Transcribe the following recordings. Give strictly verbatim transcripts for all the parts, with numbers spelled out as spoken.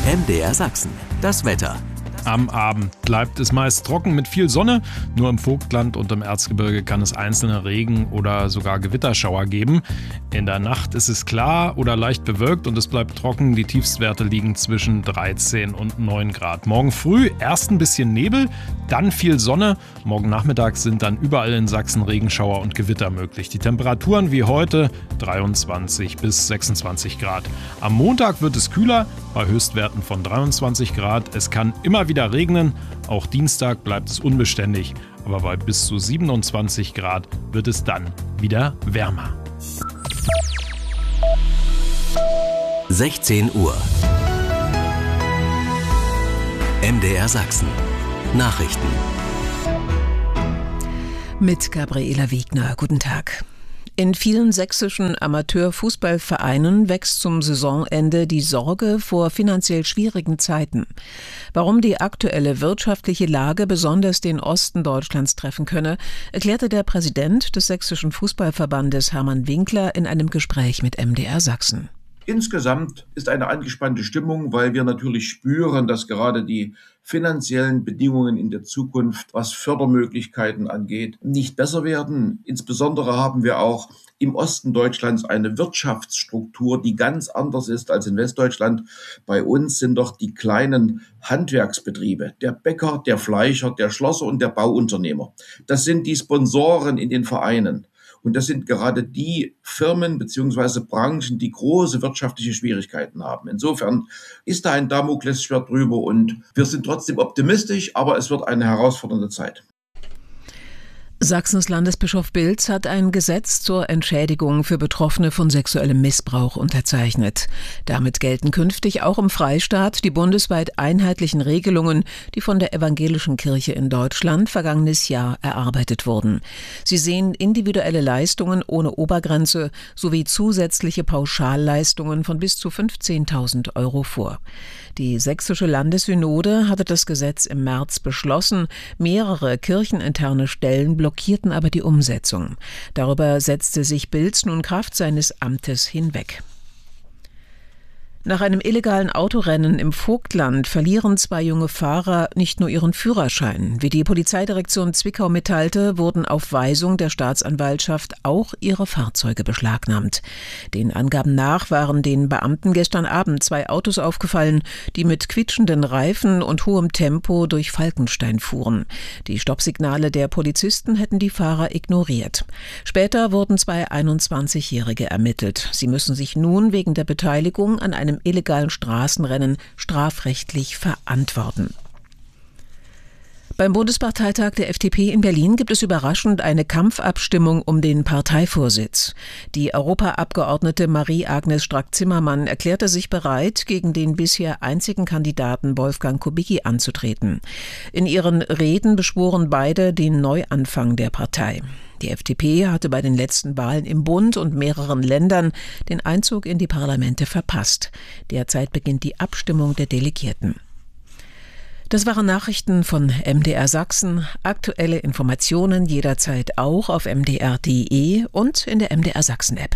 M D R Sachsen, das Wetter. Am Abend bleibt es meist trocken mit viel Sonne. Nur im Vogtland und im Erzgebirge kann es einzelne Regen- oder sogar Gewitterschauer geben. In der Nacht ist es klar oder leicht bewölkt und es bleibt trocken. Die Tiefstwerte liegen zwischen dreizehn und neun Grad. Morgen früh erst ein bisschen Nebel, dann viel Sonne. Morgen Nachmittag sind dann überall in Sachsen Regenschauer und Gewitter möglich. Die Temperaturen wie heute dreiundzwanzig bis sechsundzwanzig Grad. Am Montag wird es kühler bei Höchstwerten von dreiundzwanzig Grad. Es kann immer wieder regnen. Auch Dienstag bleibt es unbeständig, aber bei bis zu siebenundzwanzig Grad wird es dann wieder wärmer. sechzehn Uhr. M D R Sachsen. Nachrichten. Mit Gabriela Wegner. Guten Tag. In vielen sächsischen Amateurfußballvereinen wächst zum Saisonende die Sorge vor finanziell schwierigen Zeiten. Warum die aktuelle wirtschaftliche Lage besonders den Osten Deutschlands treffen könne, erklärte der Präsident des Sächsischen Fußballverbandes Hermann Winkler in einem Gespräch mit M D R Sachsen. Insgesamt ist eine angespannte Stimmung, weil wir natürlich spüren, dass gerade die finanziellen Bedingungen in der Zukunft, was Fördermöglichkeiten angeht, nicht besser werden. Insbesondere haben wir auch im Osten Deutschlands eine Wirtschaftsstruktur, die ganz anders ist als in Westdeutschland. Bei uns sind doch die kleinen Handwerksbetriebe, der Bäcker, der Fleischer, der Schlosser und der Bauunternehmer. Das sind die Sponsoren in den Vereinen. Und das sind gerade die Firmen bzw. Branchen, die große wirtschaftliche Schwierigkeiten haben. Insofern ist da ein Damoklesschwert drüber und wir sind trotzdem optimistisch, aber es wird eine herausfordernde Zeit. Sachsens Landesbischof Bilz hat ein Gesetz zur Entschädigung für Betroffene von sexuellem Missbrauch unterzeichnet. Damit gelten künftig auch im Freistaat die bundesweit einheitlichen Regelungen, die von der Evangelischen Kirche in Deutschland vergangenes Jahr erarbeitet wurden. Sie sehen individuelle Leistungen ohne Obergrenze sowie zusätzliche Pauschalleistungen von bis zu fünfzehntausend Euro vor. Die sächsische Landessynode hatte das Gesetz im März beschlossen. Mehrere kircheninterne Stellen blockierten aber die Umsetzung. Darüber setzte sich Bilz nun Kraft seines Amtes hinweg. Nach einem illegalen Autorennen im Vogtland verlieren zwei junge Fahrer nicht nur ihren Führerschein. Wie die Polizeidirektion Zwickau mitteilte, wurden auf Weisung der Staatsanwaltschaft auch ihre Fahrzeuge beschlagnahmt. Den Angaben nach waren den Beamten gestern Abend zwei Autos aufgefallen, die mit quietschenden Reifen und hohem Tempo durch Falkenstein fuhren. Die Stoppsignale der Polizisten hätten die Fahrer ignoriert. Später wurden zwei einundzwanzigjährige ermittelt. Sie müssen sich nun wegen der Beteiligung an einem illegalen Straßenrennen strafrechtlich verantworten. Beim Bundesparteitag der F D P in Berlin gibt es überraschend eine Kampfabstimmung um den Parteivorsitz. Die Europaabgeordnete Marie-Agnes Strack-Zimmermann erklärte sich bereit, gegen den bisher einzigen Kandidaten Wolfgang Kubicki anzutreten. In ihren Reden beschworen beide den Neuanfang der Partei. Die F D P hatte bei den letzten Wahlen im Bund und mehreren Ländern den Einzug in die Parlamente verpasst. Derzeit beginnt die Abstimmung der Delegierten. Das waren Nachrichten von M D R Sachsen. Aktuelle Informationen jederzeit auch auf m d r punkt d e und in der M D R Sachsen App.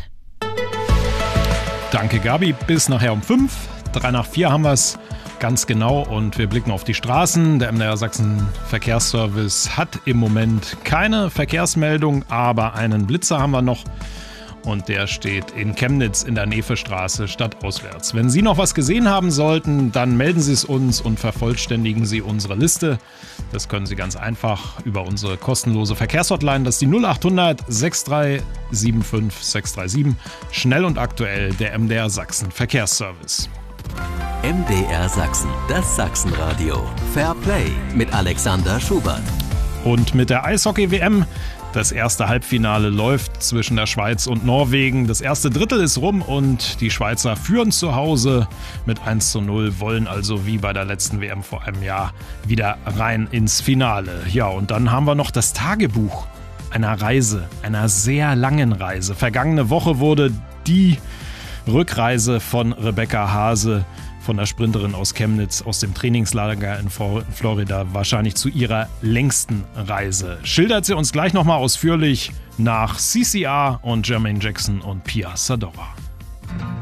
Danke Gabi, bis nachher um fünf. Drei nach vier haben wir es ganz genau und wir blicken auf die Straßen. Der M D R Sachsen Verkehrsservice hat im Moment keine Verkehrsmeldung, aber einen Blitzer haben wir noch. Und der steht in Chemnitz in der Nevestraße stadtauswärts. Wenn Sie noch was gesehen haben sollten, dann melden Sie es uns und vervollständigen Sie unsere Liste. Das können Sie ganz einfach über unsere kostenlose Verkehrshotline. Das ist die null acht hundert sechs drei sieben fünf sechs drei sieben. Schnell und aktuell der M D R Sachsen Verkehrsservice. M D R Sachsen, das Sachsenradio. Fair Play mit Alexander Schubert. Und mit der Eishockey-W M. Das erste Halbfinale läuft zwischen der Schweiz und Norwegen. Das erste Drittel ist rum und die Schweizer führen zu Hause mit eins zu null, wollen also wie bei der letzten W M vor einem Jahr wieder rein ins Finale. Ja, und dann haben wir noch das Tagebuch einer Reise, einer sehr langen Reise. Vergangene Woche wurde die Rückreise von Rebecca Hase, von der Sprinterin aus Chemnitz, aus dem Trainingslager in Florida, wahrscheinlich zu ihrer längsten Reise. Schildert sie uns gleich nochmal ausführlich nach C C R und Jermaine Jackson und Pia Sadora.